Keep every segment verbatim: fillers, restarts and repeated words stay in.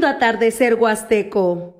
Lindo atardecer huasteco.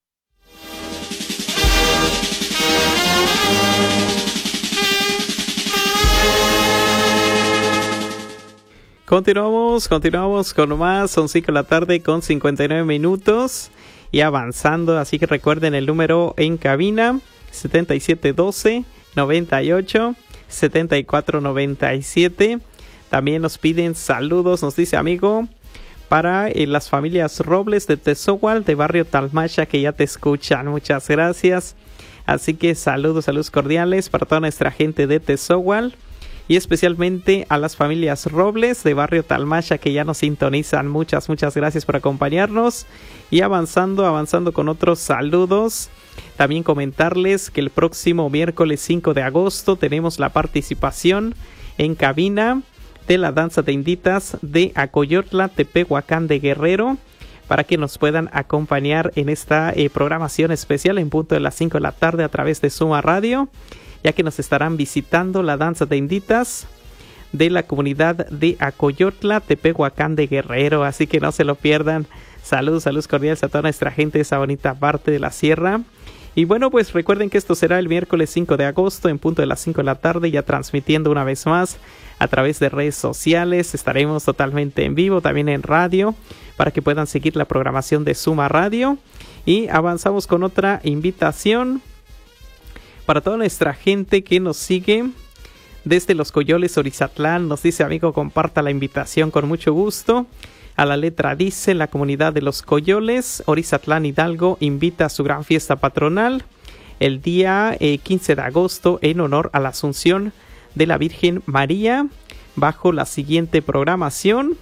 Continuamos, continuamos con más, son cinco de la tarde con cincuenta y nueve minutos y avanzando, así que recuerden el número en cabina, setenta y siete doce, noventa y ocho, setenta y cuatro noventa y siete. También nos piden saludos, nos dice amigo, para eh, las familias Robles de Tezohual, de barrio Talmacha, que ya te escuchan, muchas gracias. Así que saludos, saludos cordiales para toda nuestra gente de Tezohual. Y especialmente a las familias Robles de barrio Talmacha que ya nos sintonizan. Muchas, muchas gracias por acompañarnos. Y avanzando, avanzando con otros saludos. También comentarles que el próximo miércoles cinco de agosto tenemos la participación en cabina de la danza de inditas de Acoyotla, Tepehuacán de Guerrero, para que nos puedan acompañar en esta eh, programación especial en punto de las cinco de la tarde a través de Suma Radio, ya que nos estarán visitando la danza de inditas de la comunidad de Acoyotla, Tepehuacán de Guerrero, así que no se lo pierdan. Saludos, saludos cordiales a toda nuestra gente de esa bonita parte de la sierra. Y bueno, pues recuerden que esto será el miércoles cinco de agosto en punto de las cinco de la tarde, ya transmitiendo una vez más a través de redes sociales. Estaremos totalmente en vivo, también en radio, para que puedan seguir la programación de Suma Radio. Y avanzamos con otra invitación para toda nuestra gente que nos sigue desde Los Coyoles, Orizatlán. Nos dice amigo, comparta la invitación con mucho gusto. A la letra dice, la comunidad de Los Coyoles, Orizatlán, Hidalgo, invita a su gran fiesta patronal el día eh, quince de agosto en honor a la Asunción de la Virgen María, bajo la siguiente programación.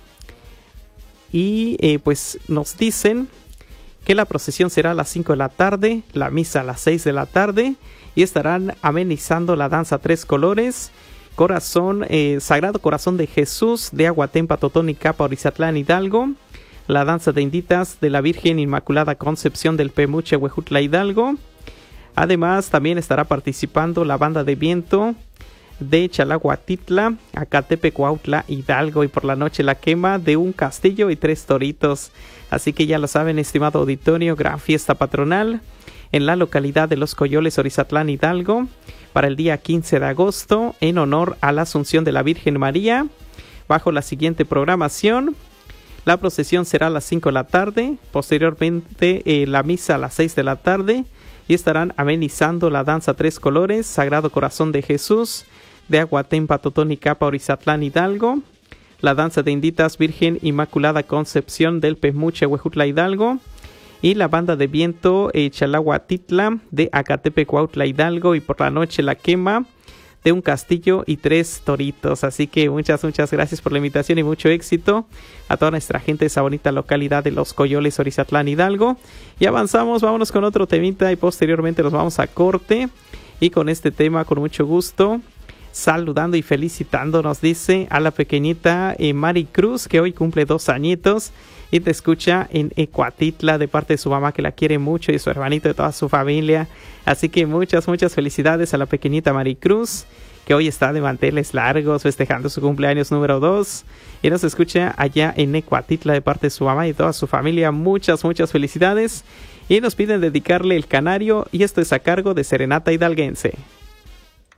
Y eh, pues nos dicen que la procesión será a las cinco de la tarde, la misa a las seis de la tarde, y estarán amenizando la danza Tres Colores, Corazón, eh, Sagrado Corazón de Jesús de Aguatempa, Totonicapa, Orizatlán, Hidalgo, la danza de inditas de la Virgen Inmaculada Concepción del Pemuche, Huejutla, Hidalgo. Además, también estará participando la banda de viento de Chalahuatitla, Acatepe, Cuautla, Hidalgo, y por la noche la quema de un castillo y tres toritos. Así que ya lo saben, estimado auditorio, gran fiesta patronal en la localidad de Los Coyoles, Orizatlán, Hidalgo, para el día quince de agosto, en honor a la Asunción de la Virgen María, bajo la siguiente programación. La procesión será a las cinco de la tarde, posteriormente eh, la misa a las seis de la tarde, y estarán amenizando la danza Tres Colores, Sagrado Corazón de Jesús, de Aguatempa, Totonicapa, Orizatlán, Hidalgo, la danza de inditas Virgen Inmaculada Concepción del Pemuche, Huejutla, Hidalgo, y la banda de viento eh, Chalahuatitla de Acatepe, Cuautla, Hidalgo, y por la noche la quema de un castillo y tres toritos. Así que muchas, muchas gracias por la invitación y mucho éxito a toda nuestra gente de esa bonita localidad de Los Coyoles, Orizatlán, Hidalgo. Y avanzamos, vámonos con otro temita y posteriormente nos vamos a corte. Y con este tema, con mucho gusto, saludando y felicitando, nos dice a la pequeñita eh, Mari Cruz, que hoy cumple dos añitos y te escucha en Ecuatitla de parte de su mamá, que la quiere mucho, y su hermanito, de toda su familia. Así que muchas, muchas felicidades a la pequeñita Mari Cruz, que hoy está de manteles largos festejando su cumpleaños número dos, y nos escucha allá en Ecuatitla de parte de su mamá y toda su familia. Muchas, muchas felicidades, y nos piden dedicarle el canario, y esto es a cargo de Serenata Hidalguense.